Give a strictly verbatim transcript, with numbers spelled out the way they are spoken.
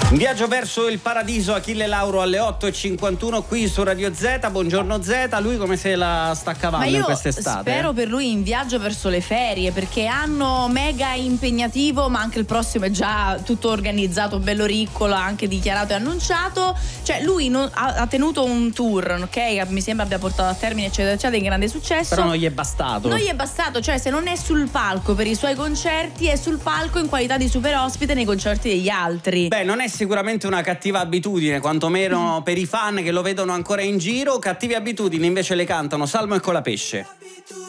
Un viaggio verso il paradiso, Achille Lauro alle otto e cinquantuno qui su Radio Z. Buongiorno Z, lui come se la sta cavando in quest'estate? Spero per lui in viaggio verso le ferie, perché anno mega impegnativo, ma anche il prossimo è già tutto organizzato, bello ricco, l'ha anche dichiarato e annunciato. Cioè lui non, ha, ha tenuto un tour, ok? Mi sembra abbia portato a termine eccetera eccetera, in grande successo. Però non gli è bastato. Non gli è bastato, cioè se non è sul palco per i suoi concerti, è sul palco in qualità di super ospite nei concerti degli altri. Beh, non è sicuramente una cattiva abitudine, quantomeno per i fan che lo vedono ancora in giro. Cattive abitudini invece le cantano Salmo e Colapesce.